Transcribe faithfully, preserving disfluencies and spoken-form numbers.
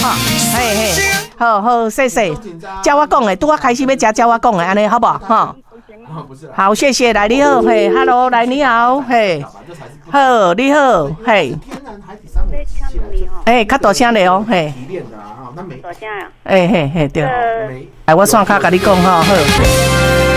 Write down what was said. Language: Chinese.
哈，嘿嘿，好好，谢谢，叫我讲的，拄我开始要食，叫我讲的，安尼好不好？哈，好，谢谢，来你好，嘿 ，Hello， 来你好，嘿，好，你好，嘿，哎，较大声的哦，嘿，大声啊，哎嘿嘿对，哎，我线卡甲你讲哈，好。